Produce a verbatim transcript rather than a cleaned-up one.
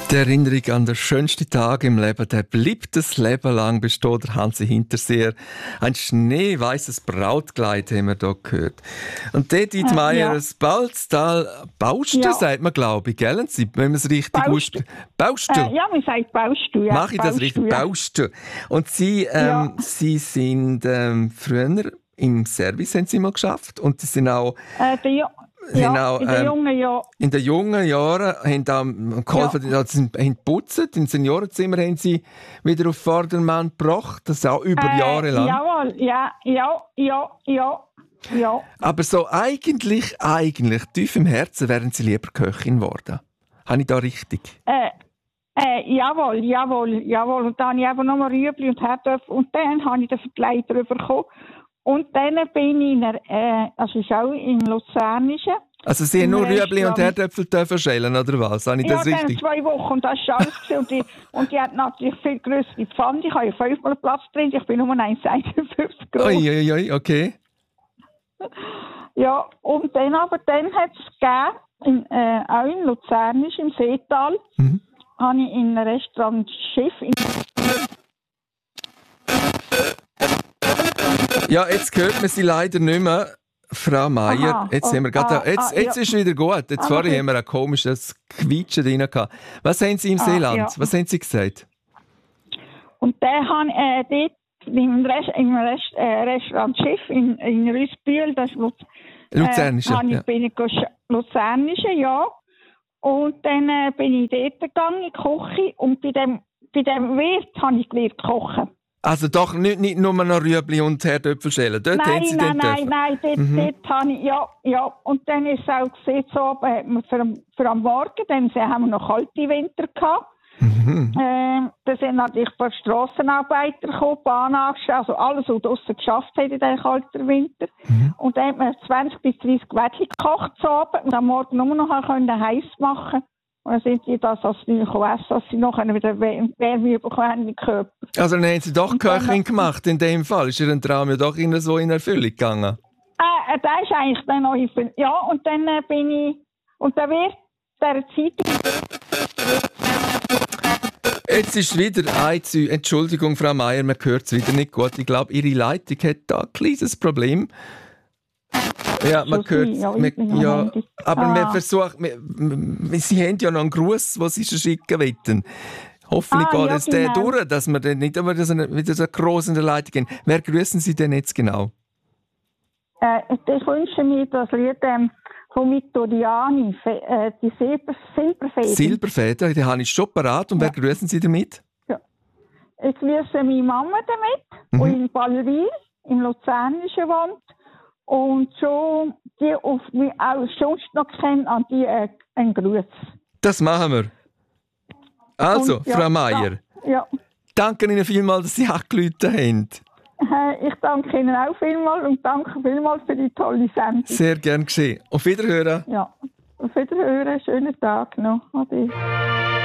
Die Erinnerung an den schönsten Tag im Leben, der bleibt das Leben lang bestehen, der Hansi Hinterseer. Ein schneeweißes Brautkleid haben wir hier gehört. Und Edith Äh, Meier, ja. das Balztal, Bauste, Ja. sagt man, glaube ich, gell? Wenn man es richtig Bauste. ausspricht. Bauste. Äh, ja, man sagt Baustuhl. Ja. Mache ich das richtig? Ja. Bauste. Und Sie, ähm, Ja. Sie sind ähm, früher im Service, haben Sie mal geschafft. Und Sie sind auch... Äh, die, Jo- Sie ja, haben auch, in den ähm, jungen Jahren. In den jungen Jahren haben Sie geholfen, ja. Sie haben geputzt. Im Seniorenzimmer haben Sie wieder auf Vordermann gebracht. Das auch über Äh, Jahre lang. Jawohl, ja, ja, ja, ja, ja. Aber so eigentlich, eigentlich, tief im Herzen wären Sie lieber Köchin geworden. Habe ich da richtig? Äh, äh, jawohl, jawohl, jawohl. Und dann habe ich eben nochmal Rüebli und Herdöpfel. Und dann habe ich den Verkleider bekommen. Und dann bin ich in der, äh, also ist auch im Luzernischen. Also Sie haben Im nur Rüebli und Restaurant. Herdöpfel dürfen schälen, oder was? Habe ich Ja, das dann richtig? zwei Wochen und das ist alles gewesen. Und die, und die hat natürlich viel größere Pfanne. Ich habe ja fünfmal Platz drin. Ich bin nur eins Komma einundfünfzig groß. Ui, ui, ui, okay. Ja, und dann aber dann hat es gegeben, in, äh, auch in Luzernisch, im Seetal, Mhm. habe ich in einem Restaurant Schiff in Ja, jetzt hört man Sie leider nicht mehr, Frau Meier. Aha, Jetzt oh, haben wir gerade, ah, jetzt, ah, jetzt ja. ist wieder gut. Jetzt Ah, vorhin okay. haben wir ein komisches Quietschen drin gehabt. Was haben Sie im Ah, Seeland? ja. Was haben Sie gesagt? Und dann habe ich äh, dort im, Rest, im Rest, äh, Restaurant Schiff in, in Rüssbühl, das ist Luz, Luzernische, äh, habe ich, ja. bin ich gesch- Luzernische, ja. Und dann äh, bin ich dort gegangen, in die Küche, und bei dem, bei dem Wirt habe ich gelernt kochen. Also doch nicht, nicht nur noch Rüebli und Herdöpfel schälen. Dort haben Nein, Sie nein, dann nein, dürfen. nein, dort, Mhm. dort habe ich, ja, ja. Und dann ist es auch gesehen, so, äh, für, am- für am Morgen, dann haben wir noch kalte Winter gehabt. Mhm. Ähm, da sind natürlich ein paar Strassenarbeiter gekommen, Bahn angestellt, also alles, was draussen geschafft hat in diesem kalten Winter. Mhm. Und dann hat man zwanzig bis dreißig Wettchen gekocht zu Abend und am Morgen nur noch können heiß machen. Und dann sind die das als nicht essen, dass sie noch wieder Wärme bekommen haben im Körper. Also dann haben Sie doch Und dann- Köchin gemacht in dem Fall. Ist Ihr Traum ja doch immer so in Erfüllung gegangen? Äh, äh, das ist eigentlich dann noch in Füll- Ja, und dann äh, bin ich, und dann wird dieser Zeit, Jetzt ist wieder ein Zü- Entschuldigung, Frau Meier, man hört es wieder nicht gut. Ich glaube, Ihre Leitung hat da ein kleines Problem. Ja, man So hört sie, ja, es. ich bin am Ja, Handy. aber Ah. man versucht, man, man- Sie haben ja noch einen Gruß, den Sie schon schicken wollen. Hoffentlich Ah, geht ja, es der genau. durch, dass wir dann nicht immer so eine- wieder so groß in der Leitung gehen. Wer grüßen Sie denn jetzt genau? Äh, ich wünsche mir das Lied ähm, von Vittoriani, Fe- äh, die Silber Silberfäden. Silberfeder, die habe ich schon parat. Und wer grüßen Sie damit? Ich grüße meine Mama damit, Mhm. die in Ballwil, im Luzernischen wohnt. Und schon die, auf mich auch sonst noch kennen, an die äh, einen Gruß. Das machen wir. Also, Und, ja, Frau Meier, Ja, danke Ihnen vielmals, dass Sie angerufen haben. ja. Äh, ich danke Ihnen auch vielmals und danke vielmals für die tolle Sendung. Sehr gern geschehen. Auf Wiederhören. Ja, auf Wiederhören, schönen Tag noch. Ade.